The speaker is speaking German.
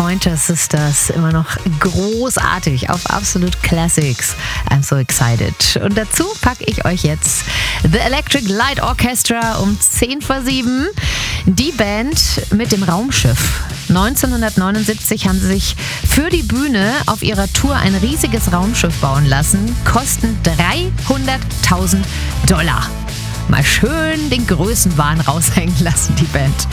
Pointer Sisters, immer noch großartig auf Absolute Classics. I'm so excited. Und dazu packe ich euch jetzt The Electric Light Orchestra um 7:10. Die Band mit dem Raumschiff. 1979 haben sie sich für die Bühne auf ihrer Tour ein riesiges Raumschiff bauen lassen. Kosten $300.000. Mal schön den Größenwahn raushängen lassen, die Band.